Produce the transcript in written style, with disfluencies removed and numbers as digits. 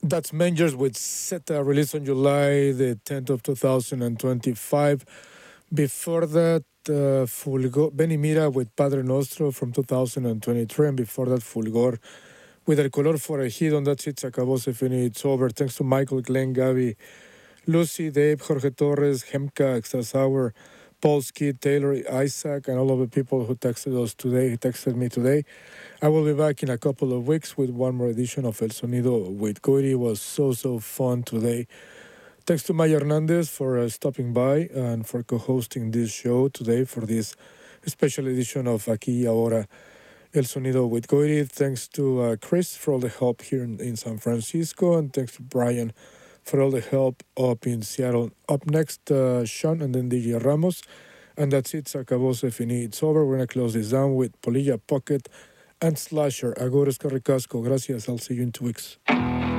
That's Mangers with Zeta, released on July the 10th of 2025. Before that, Benny Mira with Padre Nostro from 2023. And before that, Fulgor with El Color Forajido. And that's it. Se acabó, se finí. It's over. Thanks to Michael, Glenn, Gaby, Lucy, Dave, Jorge Torres, Hemka, Extra Sour, Polsky, Taylor, Isaac, and all of the people who texted me today. I will be back in a couple of weeks with one more edition of El Sonido with Goiri. It was so fun today. Thanks to Maya Hernandez for stopping by and for co-hosting this show today for this special edition of Aquí y Ahora El Sonido with Goiri. Thanks to Chris for all the help here in San Francisco, and thanks to Brian for all the help up in Seattle. Up next, Sean and then DJ Ramos. And that's it. Se acabó, se finí. It's over. We're going to close this down with Polilla Pocket and Slasher. Agores Carricasco. Gracias. I'll see you in 2 weeks.